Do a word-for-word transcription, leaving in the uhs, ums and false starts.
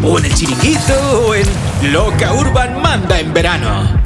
o en El Chiringuito, o en Loca Urban Manda en verano.